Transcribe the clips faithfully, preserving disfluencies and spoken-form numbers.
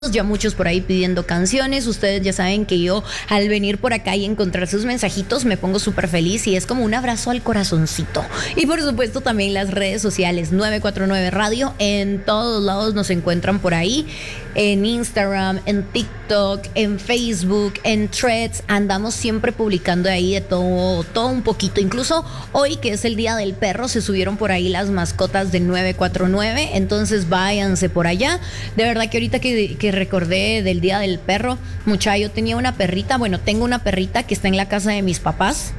Ya muchos por ahí pidiendo canciones. Ustedes ya saben que yo al venir por acá y encontrar sus mensajitos me pongo súper feliz y es como un abrazo al corazoncito. Y por supuesto también las redes sociales nueve cuatro nueve Radio. En todos lados nos encuentran por ahí. En Instagram, en TikTok, en Facebook, en Threads. Andamos siempre publicando ahí de todo, todo un poquito. Incluso hoy que es el Día del Perro se subieron por ahí las mascotas de nueve cuatro nueve. Entonces váyanse por allá. De verdad que ahorita que, que recordé del Día del Perro, mucha, yo tenía una perrita, bueno, tengo una perrita que está en la casa de mis papás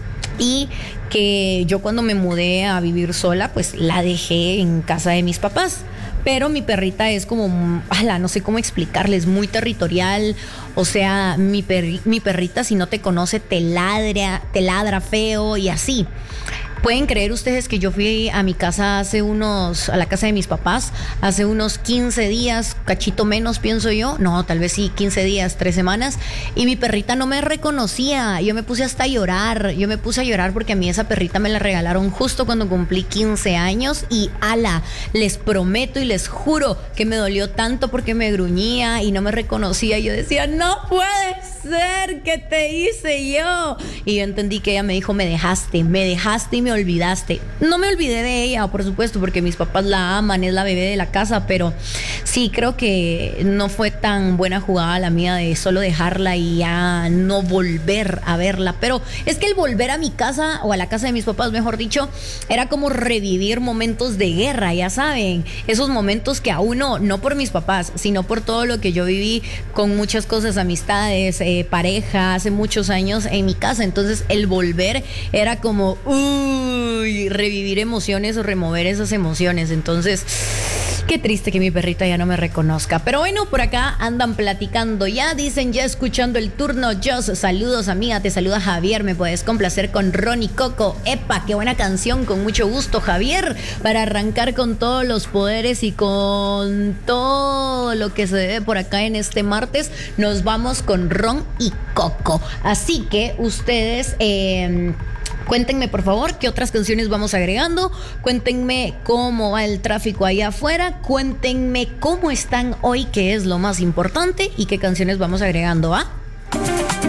y que yo cuando me mudé a vivir sola, pues la dejé en casa de mis papás. Pero mi perrita es como, ala, no sé cómo explicarles, muy territorial. O sea, mi, perri, mi perrita si no te conoce te ladra, te ladra feo y así. ¿Pueden creer ustedes que yo fui a mi casa hace unos, a la casa de mis papás, hace unos quince días, cachito menos pienso yo? No, tal vez sí, quince días, tres semanas. Y mi perrita no me reconocía. Yo me puse hasta a llorar. Yo me puse a llorar porque a mí esa perrita me la regalaron justo cuando cumplí quince años. Y ala, les prometo y les juro que me dolió tanto porque me gruñía y no me reconocía. Yo decía, no puede ser que te hice yo. Y yo entendí que ella me dijo, me dejaste, me dejaste y me olvidaste. No me olvidé de ella, por supuesto, porque mis papás la aman, es la bebé de la casa, pero sí, creo que no fue tan buena jugada la mía de solo dejarla y ya no volver a verla. Pero es que el volver a mi casa, o a la casa de mis papás, mejor dicho, era como revivir momentos de guerra, ya saben, esos momentos que a uno, no por mis papás, sino por todo lo que yo viví con muchas cosas, amistades, eh, pareja, hace muchos años en mi casa. Entonces el volver era como uy, revivir emociones o remover esas emociones. Entonces, qué triste que mi perrita ya no me reconozca. Pero bueno, por acá andan platicando ya. Dicen ya escuchando el turno. Jos, saludos amiga, te saluda Javier. Me puedes complacer con Ronnie Coco. Epa, qué buena canción, con mucho gusto Javier. Para arrancar con todos los poderes y con todo lo que se debe por acá en este martes, nos vamos con Ron y Coco. Así que ustedes... Eh, Cuéntenme, por favor, qué otras canciones vamos agregando. Cuéntenme cómo va el tráfico allá afuera. Cuéntenme cómo están hoy, que es lo más importante, y qué canciones vamos agregando, ¿ah?